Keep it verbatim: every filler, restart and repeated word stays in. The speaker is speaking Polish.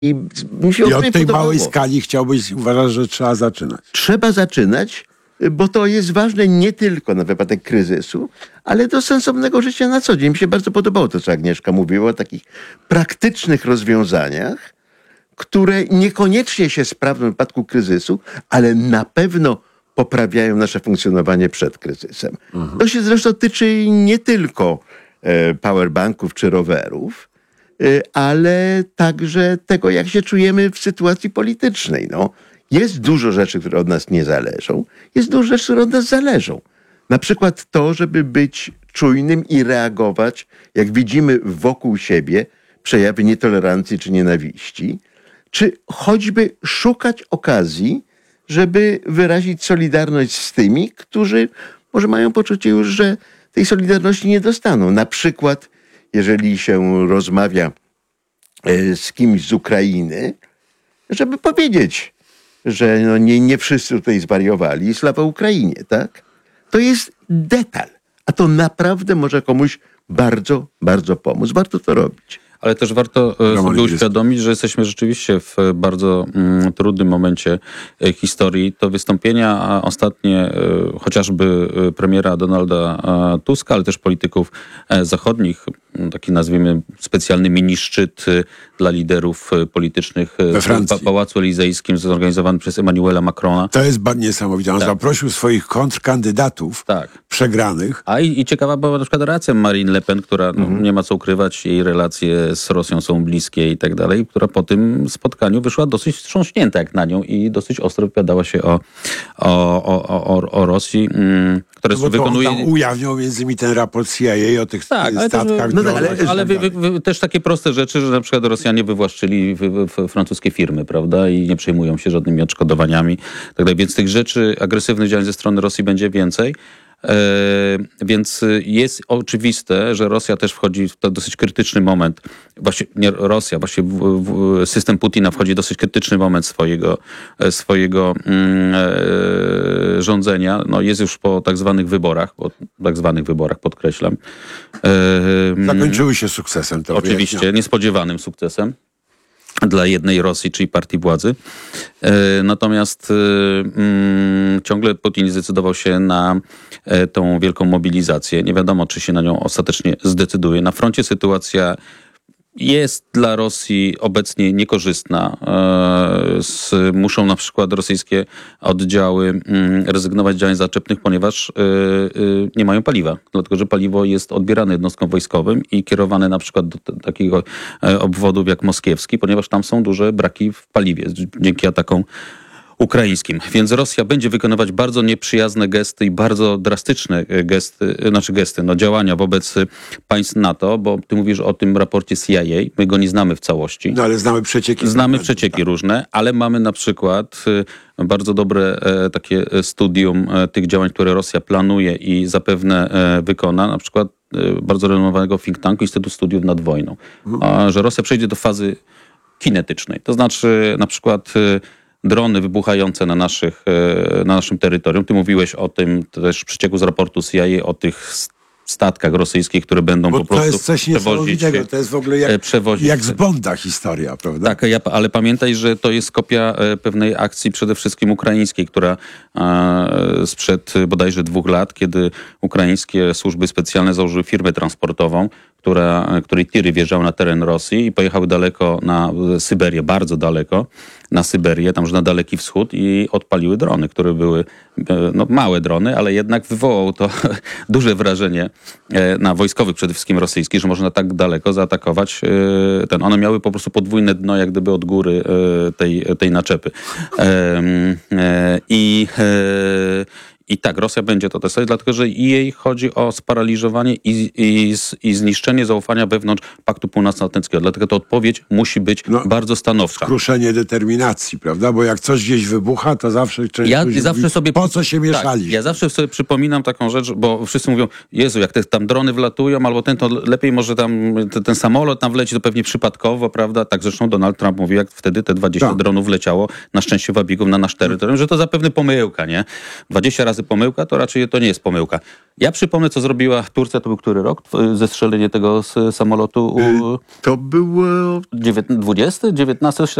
I, mi się I od tej podobało. małej skali chciałbyś, uważasz, że trzeba zaczynać? Trzeba zaczynać, bo to jest ważne nie tylko na wypadek kryzysu, ale do sensownego życia na co dzień. Mi się bardzo podobało to, co Agnieszka mówiła o takich praktycznych rozwiązaniach, które niekoniecznie się sprawdzą w wypadku kryzysu, ale na pewno poprawiają nasze funkcjonowanie przed kryzysem. Mhm. To się zresztą tyczy nie tylko e, powerbanków czy rowerów, e, ale także tego, jak się czujemy w sytuacji politycznej. No, jest dużo rzeczy, które od nas nie zależą. Jest dużo rzeczy, które od nas zależą. Na przykład to, żeby być czujnym i reagować, jak widzimy wokół siebie przejawy nietolerancji czy nienawiści, czy choćby szukać okazji, żeby wyrazić solidarność z tymi, którzy może mają poczucie już, że tej solidarności nie dostaną. Na przykład, jeżeli się rozmawia z kimś z Ukrainy, żeby powiedzieć, że no nie, nie wszyscy tutaj zwariowali i sława Ukrainie, tak? To jest detal, a to naprawdę może komuś bardzo, bardzo pomóc. Warto to robić. Ale też warto sobie uświadomić, że jesteśmy rzeczywiście w bardzo mm, trudnym momencie e, historii. To wystąpienia ostatnie e, chociażby premiera Donalda e, Tuska, ale też polityków e, zachodnich, taki nazwijmy specjalny mini szczyt e, dla liderów e, politycznych e, w pa- Pałacu Elizejskim zorganizowany przez Emmanuela Macrona. To jest bardzo niesamowite. On tak. zaprosił swoich kontrkandydatów tak. przegranych. A i, i ciekawa była na przykład reakcja Marine Le Pen, która mhm. no, nie ma co ukrywać, jej relacje z Rosją są bliskie i tak dalej, która po tym spotkaniu wyszła dosyć wstrząśnięta jak na nią i dosyć ostro wypowiadała się o, o, o, o, o Rosji, mm, które no bo wykonuje... on tam ujawniał między innymi ten raport C I A o tych tak, statkach. No, ale ale wy, wy, wy, też takie proste rzeczy, że na przykład Rosjanie wywłaszczyli w, w, w francuskie firmy, prawda, i nie przejmują się żadnymi odszkodowaniami. Tak dalej. Więc tych rzeczy, agresywnych działań ze strony Rosji będzie więcej. E, więc jest oczywiste, że Rosja też wchodzi w to dosyć krytyczny moment. Właśnie nie Rosja, właśnie w, w system Putina wchodzi w dosyć krytyczny moment swojego, swojego mm, e, rządzenia. No, jest już po tak zwanych wyborach, po tak zwanych wyborach podkreślam. E, Zakończyły się sukcesem. To oczywiście, wyjaśniam. niespodziewanym sukcesem dla jednej Rosji, czyli partii władzy. E, natomiast e, mm, ciągle Putin zdecydował się na e, tą wielką mobilizację. Nie wiadomo, czy się na nią ostatecznie zdecyduje. Na froncie sytuacja jest dla Rosji obecnie niekorzystna. E, muszą na przykład rosyjskie oddziały mm, rezygnować z działań zaczepnych, ponieważ e, e, nie mają paliwa. Dlatego, że paliwo jest odbierane jednostkom wojskowym i kierowane na przykład do t- takiego e, obwodów jak moskiewski, ponieważ tam są duże braki w paliwie dzięki atakom ukraińskim. Więc Rosja będzie wykonywać bardzo nieprzyjazne gesty i bardzo drastyczne gesty, znaczy gesty, no działania wobec państw NATO, bo ty mówisz o tym raporcie C I A, my go nie znamy w całości. No ale znamy przecieki. Znamy przecieki tak. różne, ale mamy na przykład bardzo dobre takie studium tych działań, które Rosja planuje i zapewne wykona, na przykład bardzo renomowanego think tanku Instytut Studiów nad Wojną, mhm. że Rosja przejdzie do fazy kinetycznej. To znaczy na przykład drony wybuchające na, naszych, na naszym terytorium. Ty mówiłeś o tym też w przecieku z raportu C I A, o tych statkach rosyjskich, które będą Bo po prostu to jest coś przewozić. To jest w ogóle jak, przewozić. jak z Bonda historia, prawda? Tak, ja, ale pamiętaj, że to jest kopia pewnej akcji przede wszystkim ukraińskiej, która e, sprzed bodajże dwóch lat, kiedy ukraińskie służby specjalne założyły firmę transportową, która, której tiry wjeżdżały na teren Rosji i pojechały daleko na Syberię, bardzo daleko na Syberię, tam już na Daleki Wschód i odpaliły drony, które były no, małe drony, ale jednak wywołało to duże wrażenie na wojskowych przede wszystkim rosyjskich, że można tak daleko zaatakować ten. One miały po prostu podwójne dno jak gdyby od góry tej, tej naczepy. I I tak, Rosja będzie to testować, dlatego że jej chodzi o sparaliżowanie i, i, i zniszczenie zaufania wewnątrz Paktu Północnoatlantyckiego. Dlatego ta odpowiedź musi być no, bardzo stanowcza. Skruszenie determinacji, prawda? Bo jak coś gdzieś wybucha, to zawsze część ja ludzi zawsze mówi, sobie po co się mieszali? Tak, ja zawsze sobie przypominam taką rzecz, bo wszyscy mówią, Jezu, jak te tam drony wlatują, albo ten, to lepiej może tam ten, ten samolot tam wleci, to pewnie przypadkowo, prawda? Tak zresztą Donald Trump mówił, jak wtedy te dwadzieścia tak. dronów leciało, na szczęście wabików na nasz terytorium, że to zapewne pomyłka, nie? dwadzieścia razy razy pomyłka, to raczej to nie jest pomyłka. Ja przypomnę, co zrobiła Turcja, to był który rok? Zestrzelenie tego z samolotu? U... To było... dwudziesty, dziewiętnasty